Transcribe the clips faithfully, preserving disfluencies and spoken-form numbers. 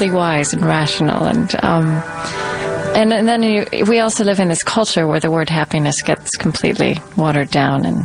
worldly wise and rational, and um, and, and then you, we also live in this culture where the word happiness gets completely watered down. And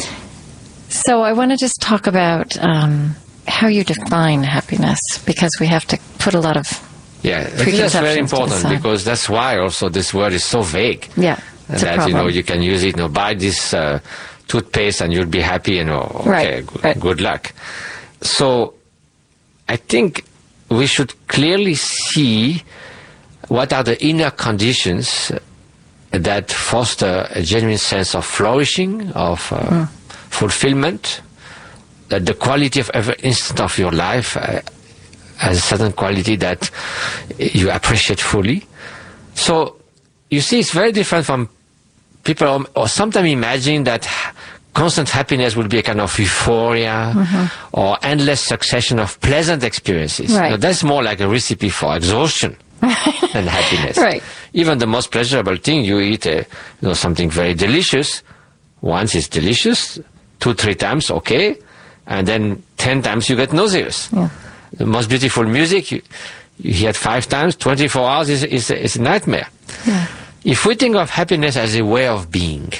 so I want to just talk about um, how you define happiness, because we have to put a lot of yeah, I think that's very important, because that's why also this word is so vague. Yeah, it's that a problem. You know, you can use it. You know, buy this uh, toothpaste and you'll be happy. You know, okay, right, good, right. good luck. So I think we should clearly see what are the inner conditions that foster a genuine sense of flourishing, of uh, mm. fulfillment, that the quality of every instant of your life uh, has a certain quality that you appreciate fully. So, you see, it's very different from people or sometimes imagine that constant happiness will be a kind of euphoria mm-hmm. or endless succession of pleasant experiences. Right. Now, that's more like a recipe for exhaustion than happiness. Right. Even the most pleasurable thing, you eat a, you know, something very delicious. Once it's delicious, two, three times, okay, and then ten times you get nauseous. Yeah. The most beautiful music, you, you hear it five times, twenty-four hours is, is, is a nightmare. Yeah. If we think of happiness as a way of being,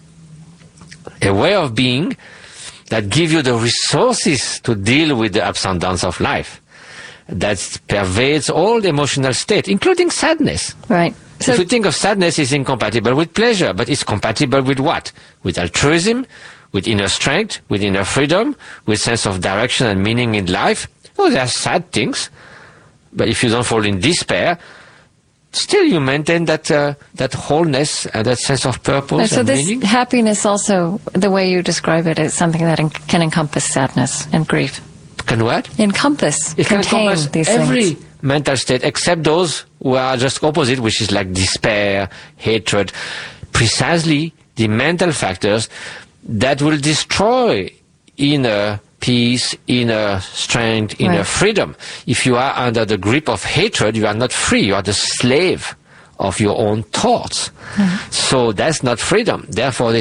a way of being that gives you the resources to deal with the ups and downs of life, that pervades all the emotional state, including sadness. Right. So if you think of sadness is incompatible with pleasure, but it's compatible with what? With altruism, with inner strength, with inner freedom, with sense of direction and meaning in life. Oh, they are sad things, but if you don't fall in despair, still you maintain that uh, that wholeness and that sense of purpose so and this meaning. Happiness also, the way you describe it, is something that en- can encompass sadness and grief. Can what? Encompass, it can contain encompass these every things. mental state, except those who are just opposite, which is like despair, hatred. Precisely the mental factors that will destroy inner peace, inner strength, inner right. freedom. If you are under the grip of hatred, you are not free. You are the slave of your own thoughts. Mm-hmm. So that's not freedom. Therefore,